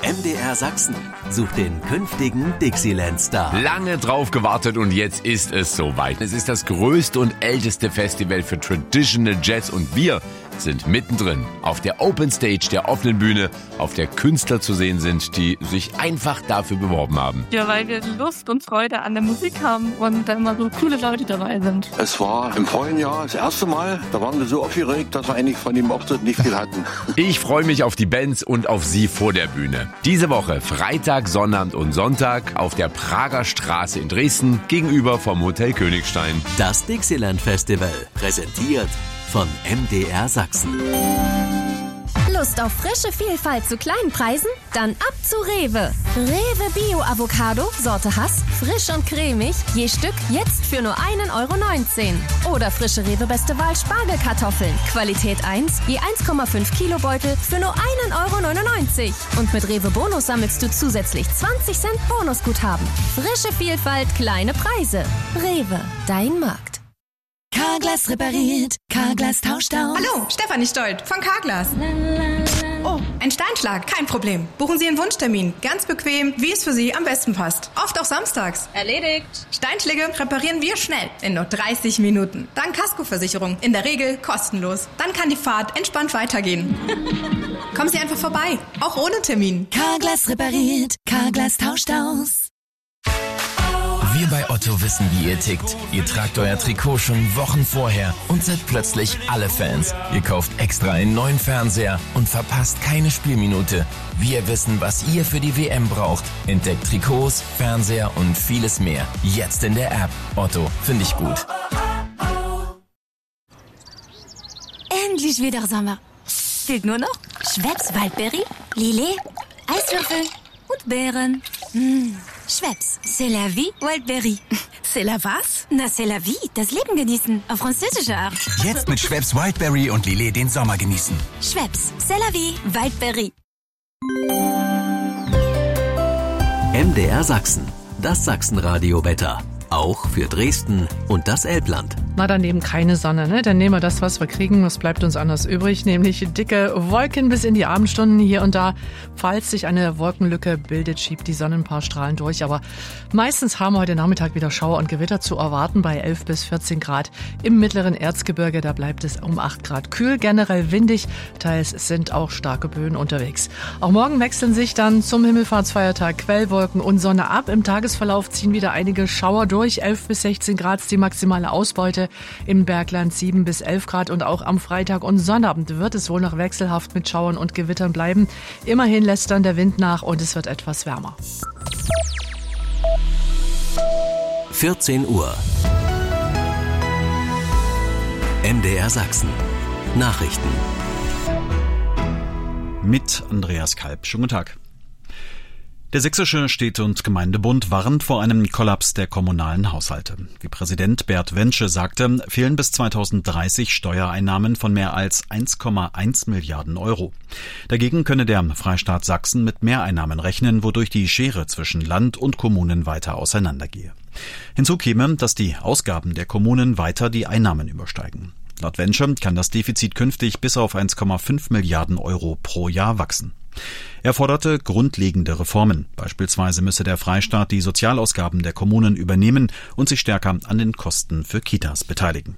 MDR Sachsen sucht den künftigen Dixieland-Star. Lange drauf gewartet und jetzt ist es soweit. Es ist das größte und älteste Festival für Traditional Jazz und wir sind mittendrin auf der Open Stage der offenen Bühne, auf der Künstler zu sehen sind, die sich einfach dafür beworben haben. Ja, weil wir Lust und Freude an der Musik haben und da immer so coole Leute dabei sind. Es war im vorigen Jahr das erste Mal, da waren wir so aufgeregt, dass wir eigentlich von dem Auftritt nicht viel hatten. Ich freue mich auf die Bands und auf Sie vor der Bühne. Diese Woche Freitag, Sonnabend und Sonntag auf der Prager Straße in Dresden gegenüber vom Hotel Königstein. Das Dixieland Festival, präsentiert von MDR Sachsen. Lust auf frische Vielfalt zu kleinen Preisen? Dann ab zu Rewe. Rewe Bio Avocado, Sorte Hass, frisch und cremig, je Stück jetzt für nur 1,19 €. Oder frische Rewe Beste Wahl Spargelkartoffeln, Qualität 1, je 1,5 Kilo Beutel für nur 1,99 €. Und mit Rewe Bonus sammelst du zusätzlich 20 Cent Bonusguthaben. Frische Vielfalt, kleine Preise. Rewe, dein Markt. Carglass repariert, Carglass tauscht aus. Hallo, Stefanie Stolt von Carglass. Oh, ein Steinschlag, kein Problem. Buchen Sie einen Wunschtermin, ganz bequem, wie es für Sie am besten passt. Oft auch samstags. Erledigt. Steinschläge reparieren wir schnell, in nur 30 Minuten. Dann Kaskoversicherung, in der Regel kostenlos. Dann kann die Fahrt entspannt weitergehen. Kommen Sie einfach vorbei, auch ohne Termin. Carglass repariert, Carglass tauscht aus. Wir bei Otto wissen, wie ihr tickt. Ihr tragt euer Trikot schon Wochen vorher und seid plötzlich alle Fans. Ihr kauft extra einen neuen Fernseher und verpasst keine Spielminute. Wir wissen, was ihr für die WM braucht. Entdeckt Trikots, Fernseher und vieles mehr. Jetzt in der App. Otto, finde ich gut. Endlich wieder Sommer. Fehlt nur noch Schweppes Waldberry, Lillet, Eiswürfel und Beeren. Schweppes, c'est la vie, Wildberry. C'est la was? Na, c'est la vie, das Leben genießen, auf französische Art. Jetzt mit Schweppes Wildberry und Lillet den Sommer genießen. Schweppes, c'est la vie, Wildberry. MDR Sachsen, das Sachsenradio-Wetter. Auch für Dresden und das Elbland. Na, dann eben keine Sonne, ne? Dann nehmen wir das, was wir kriegen. Was bleibt uns anders übrig? Nämlich dicke Wolken bis in die Abendstunden hier und da. Falls sich eine Wolkenlücke bildet, schiebt die Sonne ein paar Strahlen durch. Aber meistens haben wir heute Nachmittag wieder Schauer und Gewitter zu erwarten bei 11 bis 14 Grad. Im mittleren Erzgebirge, da bleibt es um 8 Grad kühl, generell windig. Teils sind auch starke Böen unterwegs. Auch morgen wechseln sich dann zum Himmelfahrtsfeiertag Quellwolken und Sonne ab. Im Tagesverlauf ziehen wieder einige Schauer durch. 11 bis 16 Grad ist die maximale Ausbeute. Im Bergland 7 bis 11 Grad und auch am Freitag und Sonnabend wird es wohl noch wechselhaft mit Schauern und Gewittern bleiben. Immerhin lässt dann der Wind nach und es wird etwas wärmer. 14 Uhr. MDR Sachsen. Nachrichten. Mit Andreas Kalb. Schönen guten Tag. Der Sächsische Städte- und Gemeindebund warnt vor einem Kollaps der kommunalen Haushalte. Wie Präsident Bert Wensche sagte, fehlen bis 2030 Steuereinnahmen von mehr als 1,1 Milliarden Euro. Dagegen könne der Freistaat Sachsen mit Mehreinnahmen rechnen, wodurch die Schere zwischen Land und Kommunen weiter auseinandergehe. Hinzu käme, dass die Ausgaben der Kommunen weiter die Einnahmen übersteigen. Laut Wensche kann das Defizit künftig bis auf 1,5 Milliarden Euro pro Jahr wachsen. Er forderte grundlegende Reformen. Beispielsweise müsse der Freistaat die Sozialausgaben der Kommunen übernehmen und sich stärker an den Kosten für Kitas beteiligen.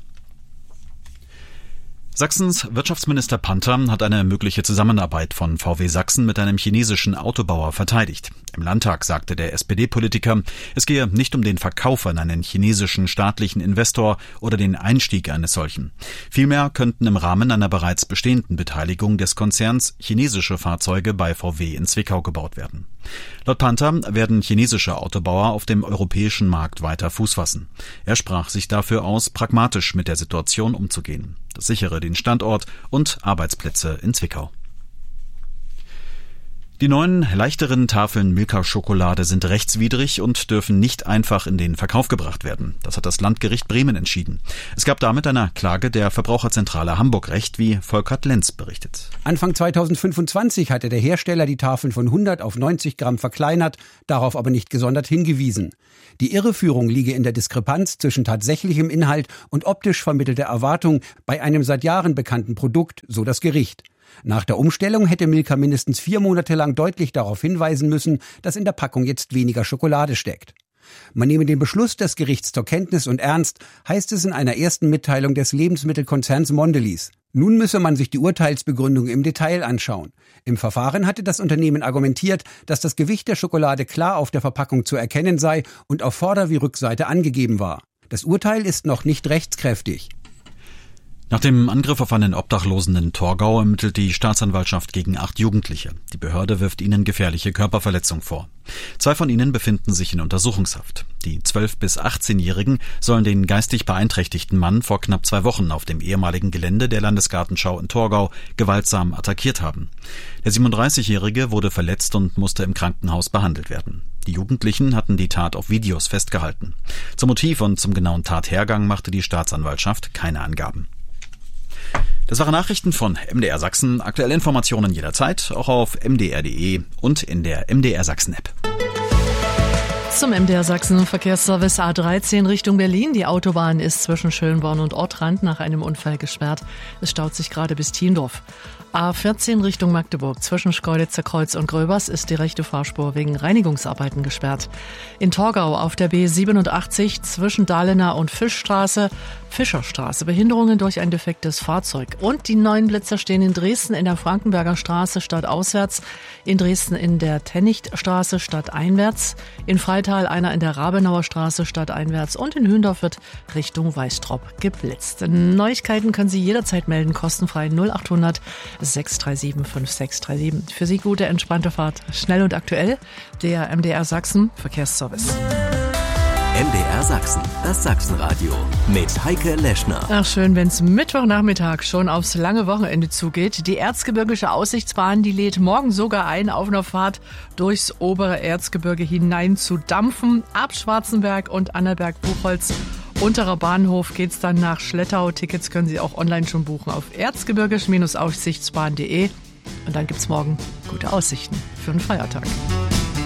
Sachsens Wirtschaftsminister Panther hat eine mögliche Zusammenarbeit von VW Sachsen mit einem chinesischen Autobauer verteidigt. Im Landtag sagte der SPD-Politiker, es gehe nicht um den Verkauf an einen chinesischen staatlichen Investor oder den Einstieg eines solchen. Vielmehr könnten im Rahmen einer bereits bestehenden Beteiligung des Konzerns chinesische Fahrzeuge bei VW in Zwickau gebaut werden. Laut Panther werden chinesische Autobauer auf dem europäischen Markt weiter Fuß fassen. Er sprach sich dafür aus, pragmatisch mit der Situation umzugehen. Das sichere den Standort und Arbeitsplätze in Zwickau. Die neuen, leichteren Tafeln Milka-Schokolade sind rechtswidrig und dürfen nicht einfach in den Verkauf gebracht werden. Das hat das Landgericht Bremen entschieden. Es gab damit einer Klage der Verbraucherzentrale Hamburg Recht, wie Volkert Lenz berichtet. Anfang 2025 hatte der Hersteller die Tafeln von 100 auf 90 Gramm verkleinert, darauf aber nicht gesondert hingewiesen. Die Irreführung liege in der Diskrepanz zwischen tatsächlichem Inhalt und optisch vermittelter Erwartung bei einem seit Jahren bekannten Produkt, so das Gericht. Nach der Umstellung hätte Milka mindestens 4 Monate lang deutlich darauf hinweisen müssen, dass in der Packung jetzt weniger Schokolade steckt. Man nehme den Beschluss des Gerichts zur Kenntnis und ernst, heißt es in einer ersten Mitteilung des Lebensmittelkonzerns Mondelez. Nun müsse man sich die Urteilsbegründung im Detail anschauen. Im Verfahren hatte das Unternehmen argumentiert, dass das Gewicht der Schokolade klar auf der Verpackung zu erkennen sei und auf Vorder- wie Rückseite angegeben war. Das Urteil ist noch nicht rechtskräftig. Nach dem Angriff auf einen Obdachlosen in Torgau ermittelt die Staatsanwaltschaft gegen 8 Jugendliche. Die Behörde wirft ihnen gefährliche Körperverletzung vor. 2 von ihnen befinden sich in Untersuchungshaft. Die 12- bis 18-Jährigen sollen den geistig beeinträchtigten Mann vor knapp 2 Wochen auf dem ehemaligen Gelände der Landesgartenschau in Torgau gewaltsam attackiert haben. Der 37-Jährige wurde verletzt und musste im Krankenhaus behandelt werden. Die Jugendlichen hatten die Tat auf Videos festgehalten. Zum Motiv und zum genauen Tathergang machte die Staatsanwaltschaft keine Angaben. Das waren Nachrichten von MDR Sachsen. Aktuelle Informationen jederzeit, auch auf mdr.de und in der MDR Sachsen App. Zum MDR Sachsen Verkehrsservice A13 Richtung Berlin. Die Autobahn ist zwischen Schönborn und Ortrand nach einem Unfall gesperrt. Es staut sich gerade bis Thiendorf. A14 Richtung Magdeburg. Zwischen Schkeuditzer Kreuz und Gröbers ist die rechte Fahrspur wegen Reinigungsarbeiten gesperrt. In Torgau auf der B87 zwischen Dahlener und Fischerstraße. Behinderungen durch ein defektes Fahrzeug. Und die 9 Blitzer stehen in Dresden in der Frankenberger Straße stadtauswärts, in Dresden in der Tennichtstraße stadteinwärts, in Freital einer in der Rabenauer Straße stadteinwärts und in Hündorf wird Richtung Weißtrop geblitzt. Neuigkeiten können Sie jederzeit melden, kostenfrei 0800 637 5637. Für Sie gute, entspannte Fahrt. Schnell und aktuell, der MDR Sachsen Verkehrsservice. MDR Sachsen, das Sachsenradio mit Heike Leschner. Ach schön, wenn es Mittwochnachmittag schon aufs lange Wochenende zugeht. Die Erzgebirgische Aussichtsbahn, die lädt morgen sogar ein, auf einer Fahrt durchs obere Erzgebirge hinein zu dampfen. Ab Schwarzenberg und Annaberg-Buchholz. Unterer Bahnhof geht's dann nach Schlettau. Tickets können Sie auch online schon buchen auf erzgebirgisch-aussichtsbahn.de. Und dann gibt's morgen gute Aussichten für einen Feiertag.